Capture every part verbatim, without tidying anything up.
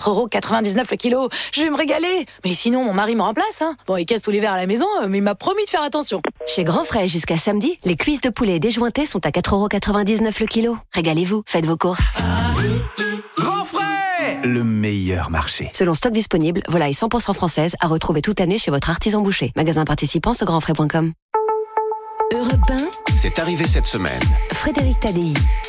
quatre euros quatre-vingt-dix-neuf le kilo. Je vais me régaler. Mais sinon, mon mari me remplace, hein. Bon, il casse tous les verres à la maison, mais il m'a promis de faire attention. Chez Grand Frais, jusqu'à samedi, les cuisses de poulet déjointées sont à quatre euros quatre-vingt-dix-neuf le kilo. Régalez-vous, faites vos courses. Grand Frais, le meilleur marché. Selon stock disponible, volaille cent pour cent française à retrouver toute l'année chez votre artisan boucher. Magasin participant sur grand frais point com. Europe un, C'est arrivé cette semaine. Frédéric Tadei.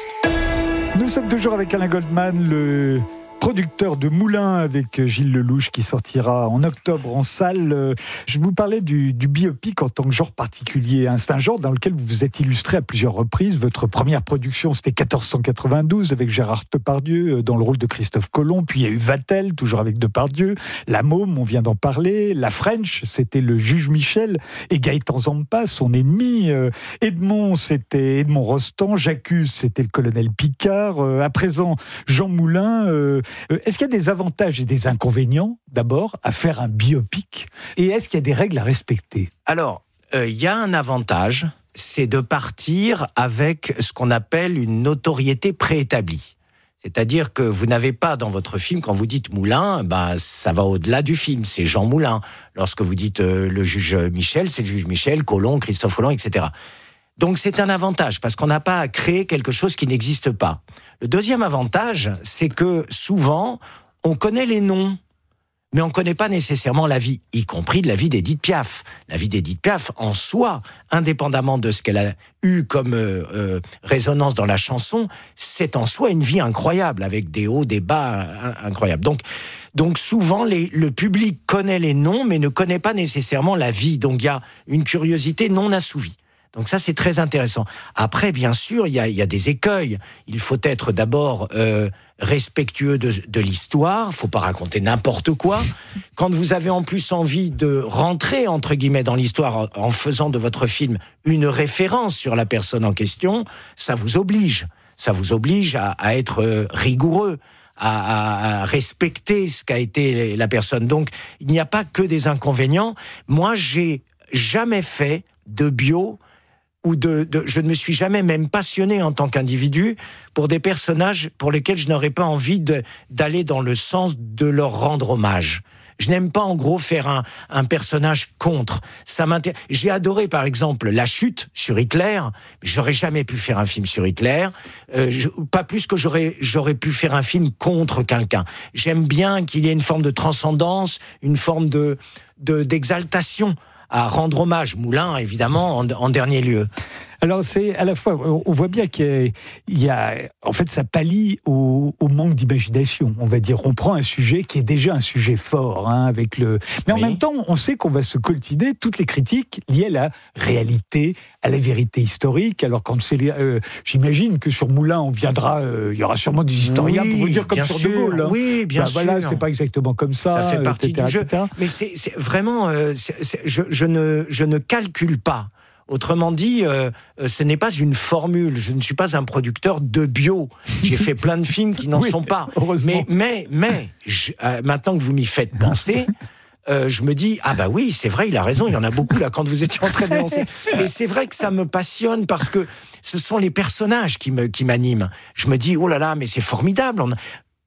Nous sommes toujours avec Alain Goldman, le producteur de Moulin, avec Gilles Lelouch, qui sortira en octobre en salle. Je vous parlais du, du biopic en tant que genre particulier. C'est un genre dans lequel vous vous êtes illustré à plusieurs reprises. Votre première production, c'était quatorze cent quatre-vingt-douze, avec Gérard Depardieu dans le rôle de Christophe Colomb. Puis il y a eu Vatel, toujours avec Depardieu. La Môme, on vient d'en parler. La French, c'était le juge Michel. Et Gaëtan Zampa, son ennemi. Edmond, c'était Edmond Rostand. J'accuse, c'était le colonel Picard. À présent, Jean Moulin. Est-ce qu'il y a des avantages et des inconvénients, d'abord, à faire un biopic ? Et est-ce qu'il y a des règles à respecter ? Alors, il euh, y a un avantage, c'est de partir avec ce qu'on appelle une notoriété préétablie. C'est-à-dire que vous n'avez pas dans votre film, quand vous dites Moulin, bah, ça va au-delà du film, c'est Jean Moulin. Lorsque vous dites euh, le juge Michel, c'est le juge Michel, Colomb, Christophe Colomb, et cetera. Donc c'est un avantage, parce qu'on n'a pas à créer quelque chose qui n'existe pas. Le deuxième avantage, c'est que souvent, on connaît les noms, mais on ne connaît pas nécessairement la vie, y compris de la vie d'Édith Piaf. La vie d'Édith Piaf, en soi, indépendamment de ce qu'elle a eu comme euh, euh, résonance dans la chanson, c'est en soi une vie incroyable, avec des hauts, des bas euh, incroyables. Donc, donc souvent, les, le public connaît les noms, mais ne connaît pas nécessairement la vie. Donc il y a une curiosité non assouvie. Donc ça, c'est très intéressant. Après, bien sûr, il y a, il y a des écueils. Il faut être d'abord euh, respectueux de, de l'histoire. Il ne faut pas raconter n'importe quoi. Quand vous avez en plus envie de rentrer, entre guillemets, dans l'histoire en, en faisant de votre film une référence sur la personne en question, ça vous oblige. Ça vous oblige à, à être euh, rigoureux, à, à, à respecter ce qu'a été la personne. Donc, il n'y a pas que des inconvénients. Moi, j'ai jamais fait de bio... ou de, de, je ne me suis jamais même passionné en tant qu'individu pour des personnages pour lesquels je n'aurais pas envie de, d'aller dans le sens de leur rendre hommage. Je n'aime pas en gros faire un, un personnage contre. Ça m'intéresse. J'ai adoré par exemple La Chute sur Hitler. J'aurais jamais pu faire un film sur Hitler. Euh, je, pas plus que j'aurais, j'aurais pu faire un film contre quelqu'un. J'aime bien qu'il y ait une forme de transcendance, une forme de, de, d'exaltation à rendre hommage. Moulin, évidemment, en, en dernier lieu. Alors, c'est à la fois, on voit bien qu'il y a, en fait, ça pallie au, au manque d'imagination, on va dire. On prend un sujet qui est déjà un sujet fort, hein, avec le. Mais en oui. même temps, on sait qu'on va se coltiner toutes les critiques liées à la réalité, à la vérité historique. Alors, quand c'est, euh, j'imagine que sur Moulin, on viendra, euh, il y aura sûrement des historiens oui, pour vous dire comme sur sûr, De Gaulle. Hein. Oui, bien bah, sûr. Voilà, c'était pas exactement comme ça. Ça fait partie et cetera, du jeu. et cetera. Mais c'est, c'est vraiment, euh, c'est, c'est, je, je ne, je ne calcule pas. Autrement dit, euh, ce n'est pas une formule. Je ne suis pas un producteur de bio. J'ai fait plein de films qui n'en oui, sont pas. Mais, mais, mais, je, euh, maintenant que vous m'y faites penser, euh, je me dis ah bah oui, c'est vrai, il a raison. Il y en a beaucoup là quand vous étiez en train de lancer. Et c'est vrai que ça me passionne parce que ce sont les personnages qui me, qui m'animent. Je me dis oh là là, mais c'est formidable. On a...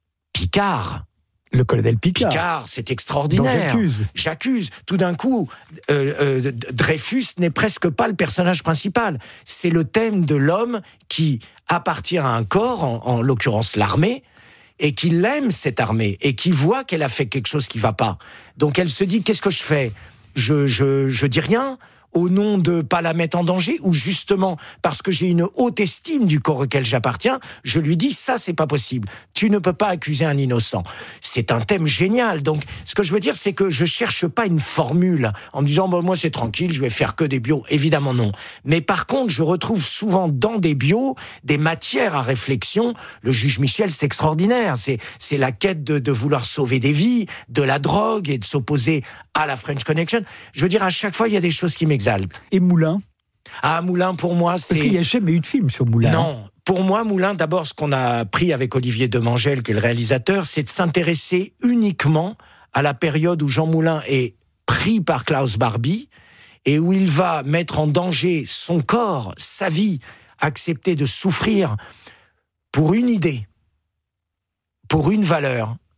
Picard. Le colonel Picard. Picard, c'est extraordinaire. J'accuse. J'accuse. Tout d'un coup, euh, euh, Dreyfus n'est presque pas le personnage principal. C'est le thème de l'homme qui appartient à un corps, en, en l'occurrence l'armée, et qui l'aime, cette armée, et qui voit qu'elle a fait quelque chose qui va pas. Donc elle se dit, qu'est-ce que je fais ? je, je, je dis rien au nom de pas la mettre en danger, ou justement parce que j'ai une haute estime du corps auquel j'appartiens, je lui dis ça c'est pas possible. Tu ne peux pas accuser un innocent. C'est un thème génial. Donc ce que je veux dire c'est que je cherche pas une formule en me disant bon, moi c'est tranquille, je vais faire que des bios. Évidemment non. Mais par contre je retrouve souvent dans des bios des matières à réflexion. Le juge Michel c'est extraordinaire. C'est c'est la quête de, de vouloir sauver des vies, de la drogue et de s'opposer à la French Connection. Je veux dire à chaque fois il y a des choses qui m'exaltent. Et Moulin ? Ah, Moulin, pour moi, c'est... Parce qu'il n'y a jamais eu de film sur Moulin. Non. Pour moi, Moulin, d'abord, ce qu'on a pris avec Olivier Demangel, qui est le réalisateur, c'est de s'intéresser uniquement à la période où Jean Moulin est pris par Klaus Barbie et où il va mettre en danger son corps, sa vie, accepter de souffrir pour une idée, pour une valeur,